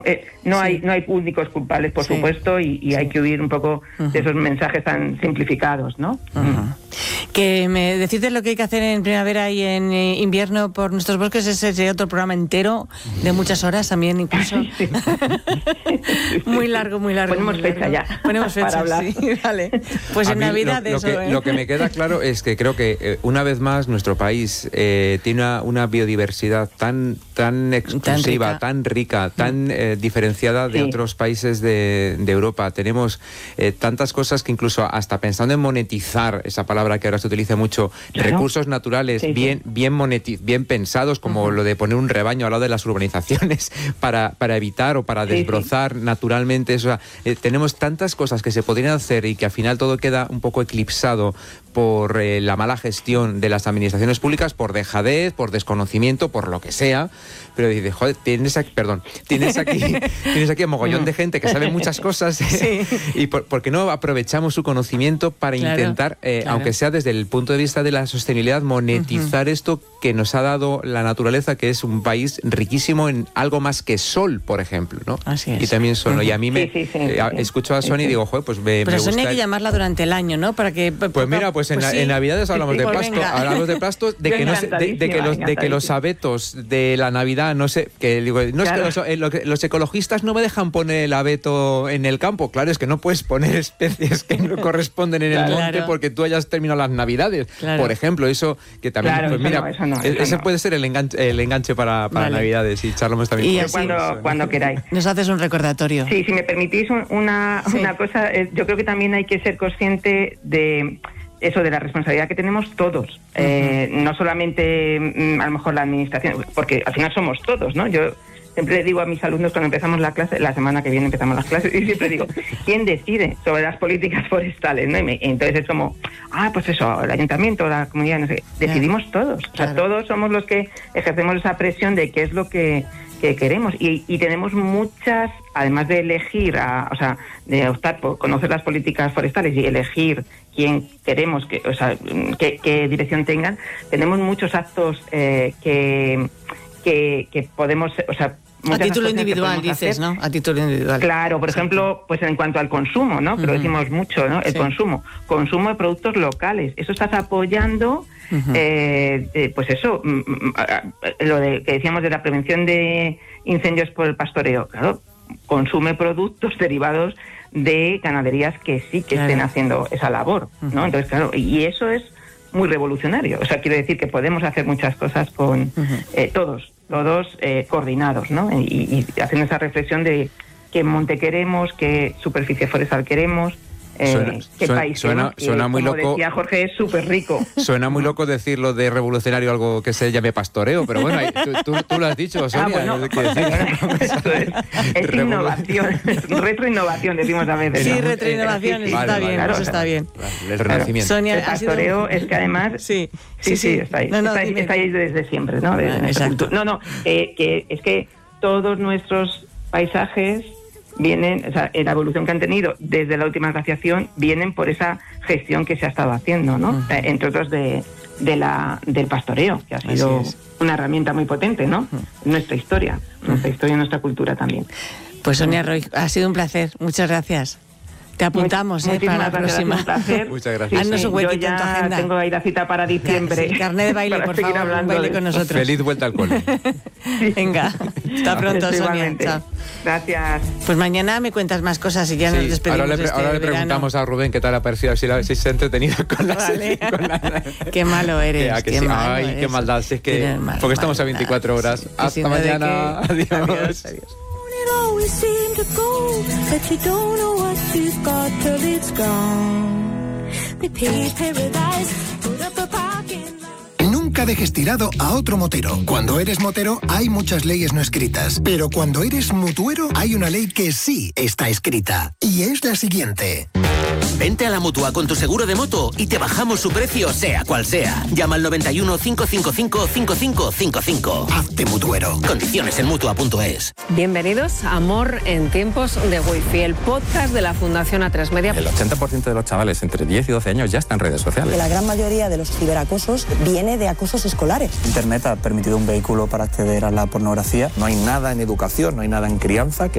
No hay únicos culpables, por supuesto, y hay que huir un poco de esos mensajes tan simplificados, ¿no? Que me decís de lo que hay que hacer en primavera y en invierno por nuestros bosques, ese sería otro programa entero de muchas horas también, incluso. Muy largo. Ponemos fecha ya. Ponemos fecha, sí, vale. Pues en Navidad lo que me queda claro es que creo que una vez más nuestro país tiene una biodiversidad tan exclusiva, tan rica, tan diferenciada de otros países de Europa. Tenemos tantas cosas que incluso hasta pensando en monetizar, esa palabra que ahora se utiliza mucho, recursos naturales bien pensados, como lo de poner un rebaño al lado de las urbanizaciones para evitar o para desbrozar naturalmente eso. Tenemos tantas cosas que se podrían hacer y que al final todo queda un poco eclipsado por la mala gestión de las administraciones públicas, por dejadez, por desconocimiento, por lo que sea. Pero dices, joder, tienes aquí un mogollón de gente que sabe muchas cosas y ¿por qué no aprovechamos su conocimiento para intentar, aunque sea desde el punto de vista de la sostenibilidad, monetizar esto que nos ha dado la naturaleza, que es un país riquísimo en algo más que sol, por ejemplo, ¿no? Así es. Y también sol, ¿no? Y a mí escucho a Sonia y digo, joder, pues me Pero gusta. Sonia hay que llamarla durante el año, ¿no? Para que... Pues mira, pues en Navidades hablamos de pasto, hablamos de pasto, de que los abetos de la Navidad, no sé, que digo, no es que los ecologistas no me dejan poner el abeto en el campo. Claro, es que no puedes poner especies que no corresponden en el monte porque tú hayas terminado las Navidades. Por ejemplo, eso que también, pues mira, ese puede ser el enganche para Navidades, y charlamos también. Y así, cuando queráis. Nos haces un recordatorio. Sí, si me permitís una cosa, yo creo que también hay que ser consciente de eso, de la responsabilidad que tenemos todos, no solamente a lo mejor la administración, porque al final somos todos, ¿no? Yo siempre digo a mis alumnos cuando empezamos la clase, la semana que viene empezamos las clases, y siempre digo, ¿quién decide sobre las políticas forestales? ¿No? Entonces es como, pues eso, el ayuntamiento, la comunidad, no sé, decidimos todos. O sea, todos somos los que ejercemos esa presión de qué es lo que queremos, y tenemos muchas, además de elegir, de optar por conocer las políticas forestales y elegir quién queremos, qué dirección tengan, tenemos muchos actos que podemos, a título individual dices, ¿no? A título individual. Claro, por ejemplo, pues en cuanto al consumo, ¿no? Que lo decimos mucho, ¿no? El consumo de productos locales. Eso estás apoyando, pues eso, lo que decíamos de la prevención de incendios por el pastoreo. Claro, consume productos derivados de ganaderías que estén haciendo esa labor, ¿no? Entonces, claro, y eso es muy revolucionario. O sea, quiero decir que podemos hacer muchas cosas con todos coordinados, ¿no? Y haciendo esa reflexión de qué monte queremos, qué superficie forestal queremos, qué país. Suena muy como loco. Decía Jorge, es súper rico. Suena muy loco decirlo de revolucionario, algo que se llame pastoreo, pero bueno, tú lo has dicho, Sonia. Es innovación, retroinnovación, decimos a veces. Sí, retroinnovación, está bien, eso está bien. El renacimiento. Sonia, el pastoreo es que además... Sí, está ahí. Está ahí desde siempre, ¿no? Exacto. Que es que todos nuestros paisajes vienen, en la evolución que han tenido desde la última glaciación, vienen por esa gestión que se ha estado haciendo, ¿no? Entre otros del pastoreo, que ha sido una herramienta muy potente, ¿no? En nuestra historia, nuestra cultura también. Pues Sonia Roig, ha sido un placer, muchas gracias. Te apuntamos para la próxima. Muchas gracias. Haznos un huequito en tu agenda. Tengo ahí la cita para diciembre. Sí, carnet de baile, por favor, un baile con nosotros. Feliz vuelta al cole. Venga, hasta pronto, Sonia. Chao. Gracias. Pues mañana me cuentas más cosas y ya nos despedimos. Ahora le preguntamos a Rubén qué tal ha parecido, si se ha entretenido con la serie. Qué malo eres. Ay, qué maldad. Es que porque estamos a 24 horas. Hasta mañana. Adiós. Always seem to go that you don't know what you've got till it's gone. They paved paradise, put up a parking lot. Nunca dejes tirado a otro motero. Cuando eres motero hay muchas leyes no escritas, pero cuando eres mutuero hay una ley que sí está escrita, y es la siguiente. Vente a la Mutua con tu seguro de moto y te bajamos su precio sea cual sea. Llama al 91 555 5555. Hazte mutuero. Condiciones en Mutua.es. Bienvenidos a Amor en tiempos de Wi-Fi, el podcast de la Fundación A3 Media. El 80% de los chavales entre 10 y 12 años ya están en redes sociales. La gran mayoría de los ciberacosos viene de acosos escolares. Internet ha permitido un vehículo para acceder a la pornografía. No hay nada en educación, no hay nada en crianza que